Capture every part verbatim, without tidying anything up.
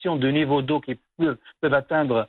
gestion de niveaux d'eau qui peuvent, peuvent atteindre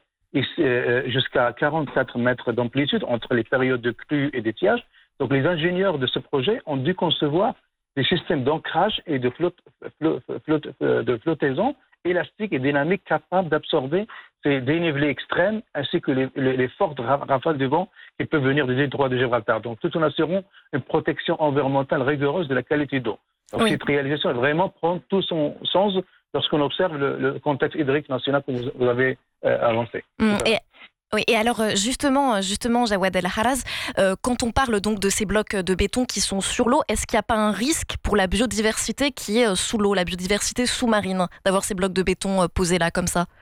jusqu'à quarante-quatre mètres d'amplitude entre les périodes de crue et d'étiage. Donc les ingénieurs de ce projet ont dû concevoir des systèmes d'ancrage et de, flotte, flotte, flotte, de flottaison élastiques et dynamiques capables d'absorber ces dénivelés extrêmes ainsi que les, les, les fortes rafales de vent qui peuvent venir des détroits de Gibraltar. Donc tout en assurant une protection environnementale rigoureuse de la qualité d'eau. Donc oui. Cette réalisation vraiment prend tout son sens lorsqu'on observe le, le contexte hydrique national que vous, vous avez euh, avancé. Mmh, et, oui, et alors justement, justement Jawad El Harraz, euh, quand on parle donc de ces blocs de béton qui sont sur l'eau, est-ce qu'il n'y a pas un risque pour la biodiversité qui est sous l'eau, la biodiversité sous-marine, d'avoir ces blocs de béton posés là comme ça?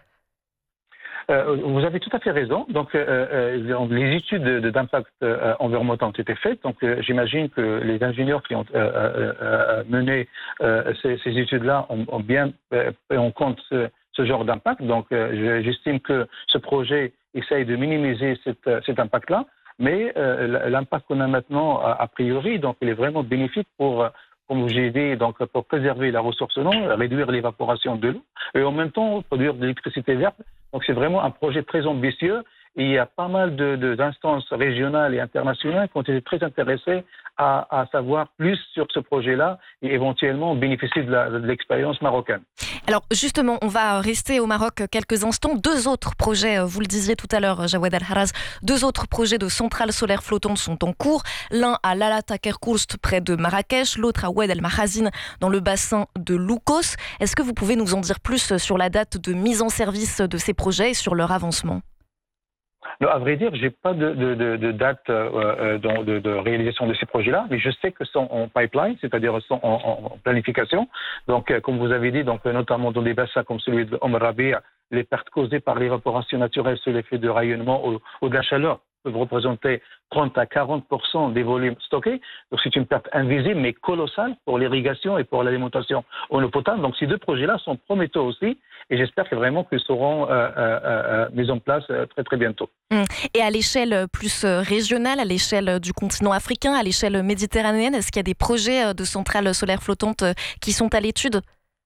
Euh, vous avez tout à fait raison. Donc, euh, euh, les études de, de, d'impact euh, environnemental ont été faites. Donc, euh, j'imagine que les ingénieurs qui ont euh, euh, mené euh, ces, ces études-là ont, ont bien euh, pris en compte ce, ce genre d'impact. Donc, euh, j'estime que ce projet essaye de minimiser cette, cet impact-là. Mais euh, l'impact qu'on a maintenant, a, a priori, donc, il est vraiment bénéfique pour comme j'ai dit, donc pour préserver la ressource en eau, réduire l'évaporation de l'eau et en même temps produire de l'électricité verte. Donc c'est vraiment un projet très ambitieux et il y a pas mal de, de, d'instances régionales et internationales qui ont été très intéressées à, à savoir plus sur ce projet-là et éventuellement bénéficier de, la, de l'expérience marocaine. Alors justement, on va rester au Maroc quelques instants. Deux autres projets, vous le disiez tout à l'heure, Jawad El Harraz, deux autres projets de centrales solaires flottantes sont en cours. L'un à Lala Takerkoust près de Marrakech, l'autre à Oued El Mahazine dans le bassin de Loukos. Est-ce que vous pouvez nous en dire plus sur la date de mise en service de ces projets et sur leur avancement ? Non, à vrai dire, j'ai pas de, de, de, de date euh, de, de réalisation de ces projets-là, mais je sais que sont en pipeline, c'est-à-dire sont en, en planification. Donc, euh, comme vous avez dit, donc notamment dans des bassins comme celui de Om Rabi, les pertes causées par l'évaporation naturelle sur l'effet de rayonnement ou, ou de la chaleur peuvent représenter trente à quarante pour cent des volumes stockés. Donc, c'est une perte invisible, mais colossale pour l'irrigation et pour l'alimentation en eau potable. Donc, ces deux projets-là sont prometteurs aussi. Et j'espère que vraiment qu'ils seront euh, euh, euh, mis en place euh, très, très bientôt. Et à l'échelle plus régionale, à l'échelle du continent africain, à l'échelle méditerranéenne, est-ce qu'il y a des projets de centrales solaires flottantes qui sont à l'étude ?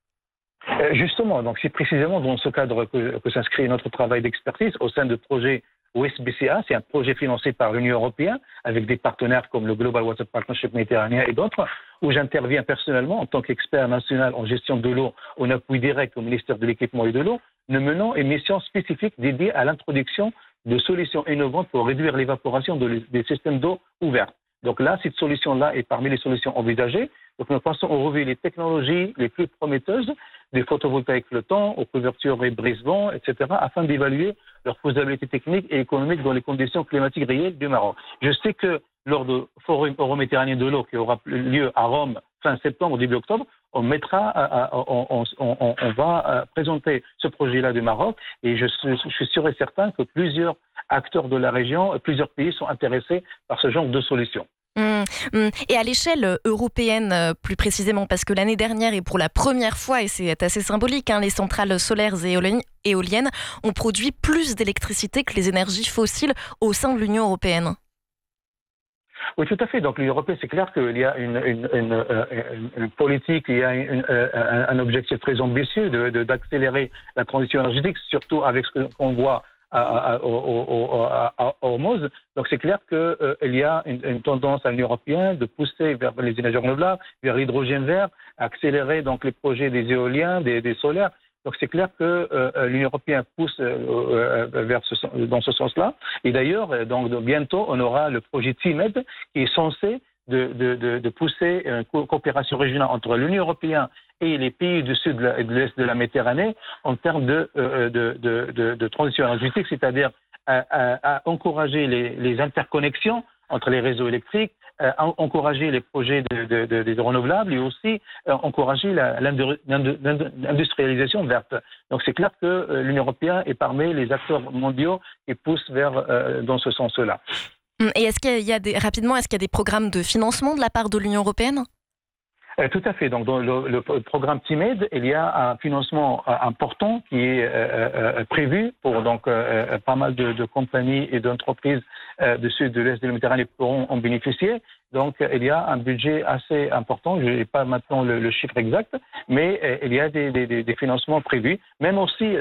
Justement, donc c'est précisément dans ce cadre que, que s'inscrit notre travail d'expertise au sein de projets O S B C A. C'est un projet financé par l'Union européenne avec des partenaires comme le Global Water Partnership méditerranéen et d'autres, où j'interviens personnellement en tant qu'expert national en gestion de l'eau en appui direct au ministère de l'Équipement et de l'eau, nous menons une mission spécifique dédiée à l'introduction de solutions innovantes pour réduire l'évaporation de, des systèmes d'eau ouverts. Donc là, cette solution-là est parmi les solutions envisagées. Donc nous passons au revue les technologies les plus prometteuses des photovoltaïques flottants, aux couvertures et brise-vent, et cetera, afin d'évaluer leur faisabilité technique et économique dans les conditions climatiques réelles du Maroc. Je sais que lors du Forum euro-méditerranéen de l'eau qui aura lieu à Rome fin septembre, début octobre, on mettra, on, on, on, on va présenter ce projet-là du Maroc et je suis, je suis sûr et certain que plusieurs acteurs de la région, plusieurs pays sont intéressés par ce genre de solutions. Mmh, mmh. Et à l'échelle européenne, plus précisément, parce que l'année dernière, et pour la première fois, et c'est assez symbolique, hein, les centrales solaires et éoliennes ont produit plus d'électricité que les énergies fossiles au sein de l'Union européenne. Oui, tout à fait. Donc, l'Union européenne, c'est clair qu'il y a une, une, une, une, une politique, il y a une, un, un objectif très ambitieux de, de, d'accélérer la transition énergétique, surtout avec ce qu'on voit à, à, à, à Hormuz. Donc, c'est clair qu'il euh, y a une, une tendance à l'Union européenne de pousser vers les énergies renouvelables, vers l'hydrogène vert, accélérer donc les projets des éoliens, des, des solaires. Donc, c'est clair que euh, l'Union européenne pousse euh, vers ce, dans ce sens-là. Et d'ailleurs, donc, bientôt, on aura le projet TIMED qui est censé de, de, de, de pousser une coopération régionale entre l'Union européenne et les pays du sud et de l'est de la Méditerranée en termes de, euh, de, de, de, de transition énergétique, c'est-à-dire à, à, à encourager les, les interconnexions entre les réseaux électriques, euh, encourager les projets de, de, de, de renouvelables et aussi euh, encourager la, l'industrialisation verte. Donc c'est clair que euh, l'Union européenne est parmi les acteurs mondiaux qui poussent vers euh, dans ce sens-là. Et est-ce qu'il y a des, rapidement, est-ce qu'il y a des programmes de financement de la part de l'Union européenne ? Euh, tout à fait. Donc, dans le, le programme TIMED, il y a un financement euh, important qui est euh, euh, prévu pour donc euh, pas mal de, de compagnies et d'entreprises euh, du sud, de l'est de la Méditerranée pourront en bénéficier. Donc, il y a un budget assez important. Je n'ai pas maintenant le, le chiffre exact, mais euh, il y a des, des, des financements prévus. Même aussi